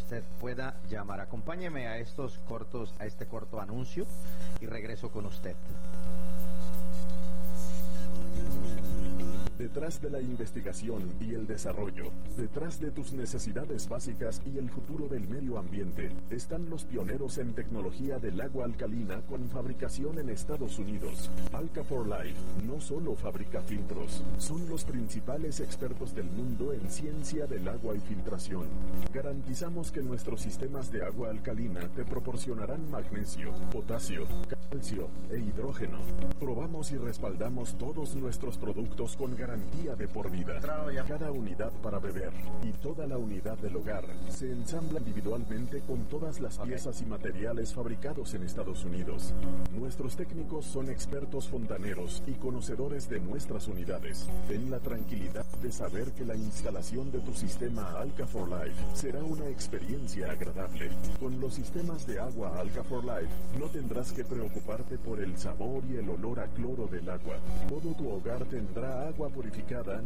usted pueda llamar. Acompáñeme a este corto anuncio y regreso con usted. Detrás de la investigación y el desarrollo, detrás de tus necesidades básicas y el futuro del medio ambiente, están los pioneros en tecnología del agua alcalina con fabricación en Estados Unidos. Alka4Life no solo fabrica filtros, son los principales expertos del mundo en ciencia del agua y filtración. Garantizamos que nuestros sistemas de agua alcalina te proporcionarán magnesio, potasio, calcio e hidrógeno. Probamos y respaldamos todos nuestros productos con garantía de por vida. Cada unidad para beber y toda la unidad del hogar se ensambla individualmente con todas las piezas y materiales fabricados en Estados Unidos. Nuestros técnicos son expertos fontaneros y conocedores de nuestras unidades. Ten la tranquilidad de saber que la instalación de tu sistema Alka4Life será una experiencia agradable. Con los sistemas de agua Alka4Life no tendrás que preocuparte por el sabor y el olor a cloro del agua. Todo tu hogar tendrá agua purificada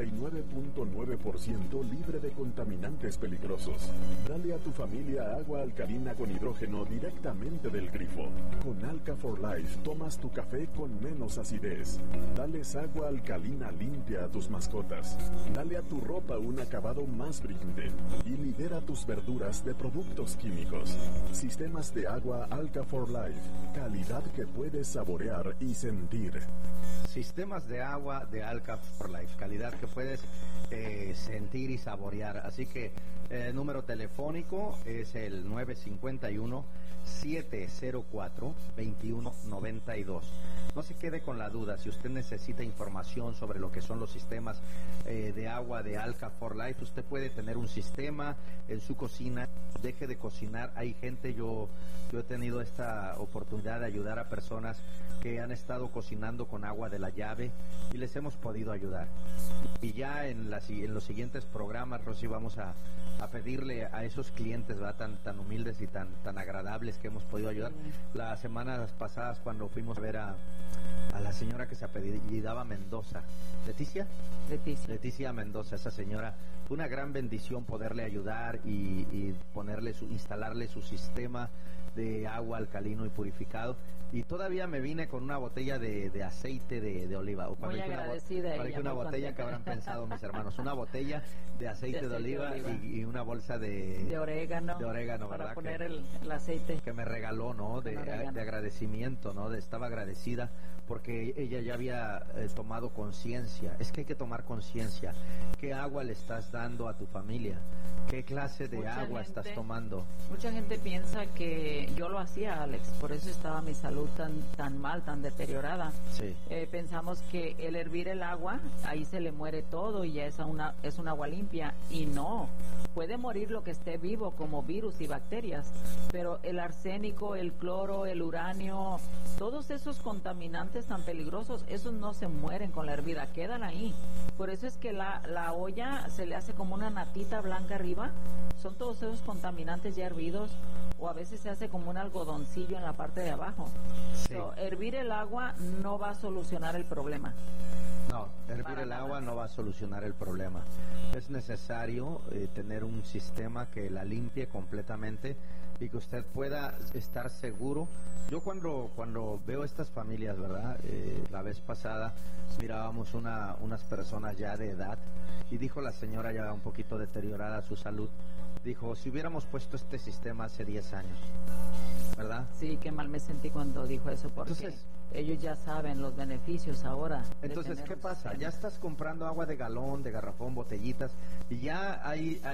99.9% libre de contaminantes peligrosos. Dale a tu familia agua alcalina con hidrógeno directamente del grifo. Con Alka4Life tomas tu café con menos acidez. Dales agua alcalina limpia a tus mascotas. Dale a tu ropa un acabado más brillante. Y libera tus verduras de productos químicos. Sistemas de agua Alka4Life. Calidad que puedes saborear y sentir. Sistemas de agua de Alka4Life, calidad que puedes sentir y saborear. Así que el número telefónico es el 951-704-2192. No se quede con la duda. Si usted necesita información sobre lo que son los sistemas de agua de Alka4Life, usted puede tener un sistema en su cocina. Deje de cocinar. Hay gente, yo he tenido esta oportunidad de ayudar a personas que han estado cocinando con agua de la llave y les hemos podido ayudar. Y ya en los siguientes programas, Rosy, vamos a pedirle a esos clientes, ¿verdad?, tan humildes y tan agradables que hemos podido ayudar. Las semanas pasadas, cuando fuimos a ver a la señora que se apellidaba Mendoza, Leticia Mendoza, esa señora, fue una gran bendición poderle ayudar y instalarle su sistema de agua alcalino y purificado. Y todavía me vine con una botella de aceite de oliva. Muy agradecida. Parece una botella que habrán pensado mis hermanos. Una botella de aceite de oliva y una bolsa de orégano. De orégano, para ¿verdad? Poner el aceite. Que me regaló, ¿no? De agradecimiento, ¿no? Estaba agradecida porque ella ya había tomado conciencia. Es que hay que tomar conciencia. ¿Qué agua le estás dando a tu familia? ¿Qué clase de agua estás tomando? Mucha gente piensa que yo lo hacía, Alex, por eso estaba mi salud tan mal, tan deteriorada. Sí. Pensamos que el hervir el agua, ahí se le muere todo y ya es un agua limpia, y no. Puede morir lo que esté vivo, como virus y bacterias, pero el arsénico, el cloro, el uranio, todos esos contaminantes tan peligrosos, esos no se mueren con la hervida, quedan ahí. Por eso es que la olla se le hace como una natita blanca arriba, son todos esos contaminantes ya hervidos, o a veces se hace como un algodoncillo en la parte de abajo. Sí. Hervir el agua no va a solucionar el problema. No, hervir el agua no va a solucionar el problema. Es necesario tener un sistema que la limpie completamente y que usted pueda estar seguro. Yo cuando veo estas familias, ¿verdad? La vez pasada mirábamos unas personas ya de edad y dijo la señora, ya un poquito deteriorada su salud, dijo, si hubiéramos puesto este sistema hace 10 años, ¿verdad? Sí, qué mal me sentí cuando dijo eso, porque entonces, ellos ya saben los beneficios ahora. Entonces, ¿qué pasa? Ya estás comprando agua de galón, de garrafón, botellitas, y ya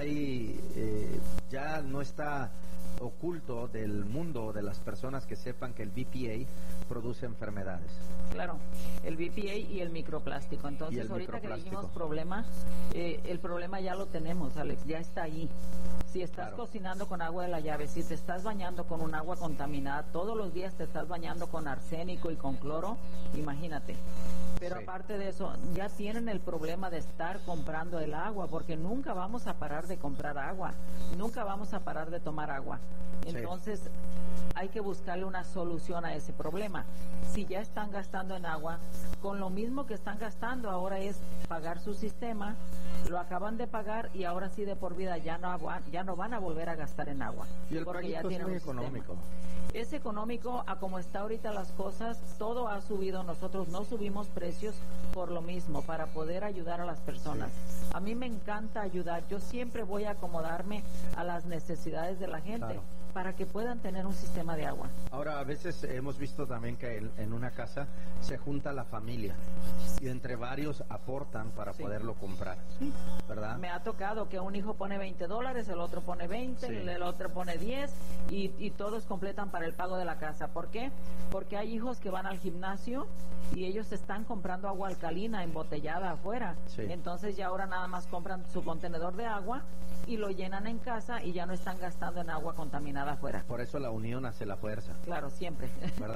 ya no está oculto del mundo de las personas que sepan que el BPA produce enfermedades. Claro, el BPA y el microplástico. Entonces, ahorita que dijimos problema, el problema ya lo tenemos, Alex, ya está ahí. Si estás cocinando con agua de la llave, si te estás bañando con un agua contaminada, todos los días te estás bañando con arsénico y con con cloro, imagínate. Pero Sí. aparte de eso, ya tienen el problema de estar comprando el agua, porque nunca vamos a parar de comprar agua, nunca vamos a parar de tomar agua. Sí. Entonces, hay que buscarle una solución a ese problema. Si ya están gastando en agua, con lo mismo que están gastando, ahora es pagar su sistema, lo acaban de pagar y ahora sí de por vida ya no van a volver a gastar en agua. Y el porque ya paguito es tienen muy un sistema. económico. Es económico, a como está ahorita las cosas, todo ha subido, nosotros no subimos precios por lo mismo, para poder ayudar a las personas. A mí me encanta ayudar, yo siempre voy a acomodarme a las necesidades de la gente, Claro. para que puedan tener un sistema de agua. Ahora, a veces hemos visto también que en una casa se junta la familia y entre varios aportan para Sí. poderlo comprar, ¿verdad? Me ha tocado que un hijo pone $20, el otro pone 20, Sí. el otro pone 10 y todos completan para el pago de la casa. ¿Por qué? Porque hay hijos que van al gimnasio y ellos están comprando agua alcalina embotellada afuera. Sí. Entonces ya ahora nada más compran su contenedor de agua y lo llenan en casa y ya no están gastando en agua contaminada afuera. Por eso la unión hace la fuerza, Claro, siempre. ¿verdad?